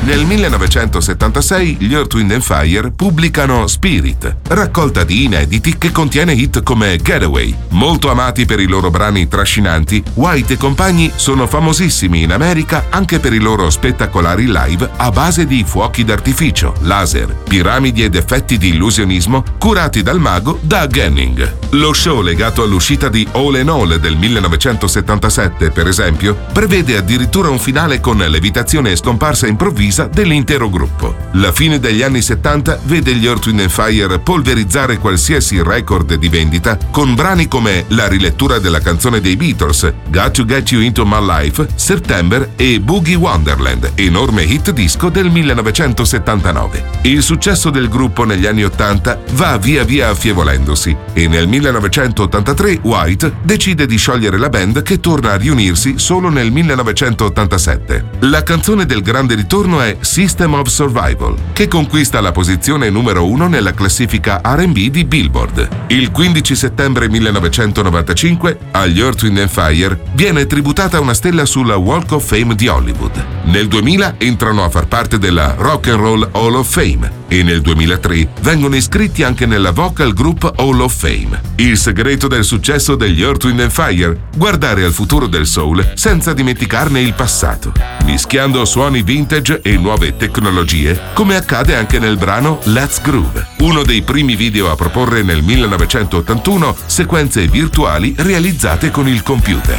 Nel 1976 gli Earth, Wind & Fire pubblicano Spirit, raccolta di inediti che contiene hit come Getaway. Molto amati per i loro brani trascinanti, White e compagni sono famosissimi in America anche per i loro spettacolari live a base di fuochi d'artificio, laser, piramidi ed effetti di illusionismo curati dal mago Doug Henning. Lo show legato all'uscita di All in All del 1977, per esempio, prevede addirittura un finale con levitazione e scomparsa improvvisa dell'intero gruppo. La fine degli anni 70 vede gli Earth, Wind & Fire polverizzare qualsiasi record di vendita con brani come la rilettura della canzone dei Beatles, Got to Get You Into My Life, September e Boogie Wonderland, enorme hit disco del 1979. Il successo del gruppo negli anni 80 va via via affievolendosi e nel 1983 White decide di sciogliere la band che torna a riunirsi solo nel 1987. La canzone del grande ritorno è System of Survival, che conquista la posizione numero 1 nella classifica R&B di Billboard. Il 15 settembre 1995 agli Earth, Wind & Fire viene tributata una stella sulla Walk of Fame di Hollywood. Nel 2000 entrano a far parte della Rock and Roll Hall of Fame e nel 2003 vengono iscritti anche nella Vocal Group Hall of Fame. Il segreto del successo degli Earth, Wind & Fire? Guardare al futuro del soul senza dimenticarne il passato, mischiando suoni vintage e nuove tecnologie, come accade anche nel brano Let's Groove, uno dei primi video a proporre nel 1981 sequenze virtuali realizzate con il computer.